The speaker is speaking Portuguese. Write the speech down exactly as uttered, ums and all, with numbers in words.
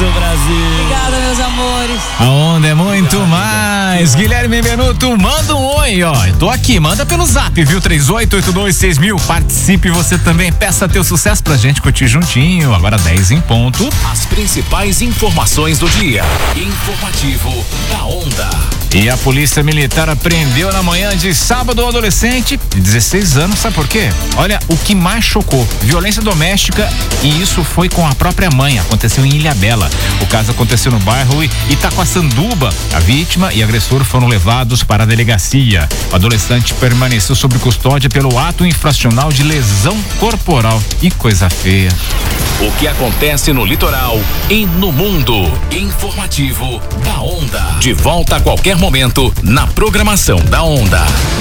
do Brasil. Obrigada, meus amores. A onda é muito Obrigado, mais. Guilherme Benuto, manda um oi, ó. Eu tô aqui, manda pelo zap, viu? três oito oito dois seis mil. Participe você também, peça teu sucesso pra gente curtir juntinho. Agora dez em ponto. As principais informações do dia. Informativo da Onda. E a polícia militar apreendeu na manhã de sábado um adolescente de dezesseis anos, sabe por quê? Olha, o que mais chocou, violência doméstica, e isso foi com a própria mãe, aconteceu em Ilhabela. O caso aconteceu no bairro Itaquaçanduba. A vítima e agressor foram levados para a delegacia. O adolescente permaneceu sob custódia pelo ato infracional de lesão corporal. Que coisa feia. O que acontece no litoral e no mundo. Informativo da Onda. De volta a qualquer momento na programação da Onda.